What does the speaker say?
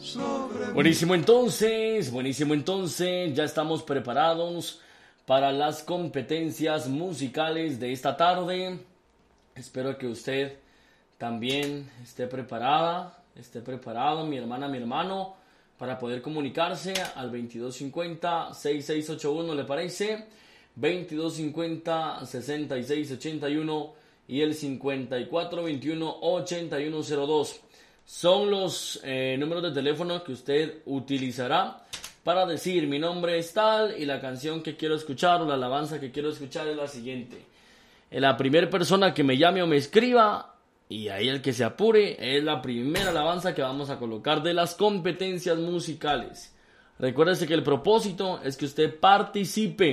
Buenísimo entonces, ya estamos preparados para las competencias musicales de esta tarde. Espero que usted también esté preparado, mi hermana, mi hermano, para poder comunicarse al 2250-6681, ¿le parece? 2250-6681 y el 5421-8102. Son los números de teléfono que usted utilizará para decir mi nombre es tal y la canción que quiero escuchar o la alabanza que quiero escuchar es la siguiente. La primera persona que me llame o me escriba, y ahí el que se apure, es la primera alabanza que vamos a colocar de las competencias musicales. Recuérdese que el propósito es que usted participe.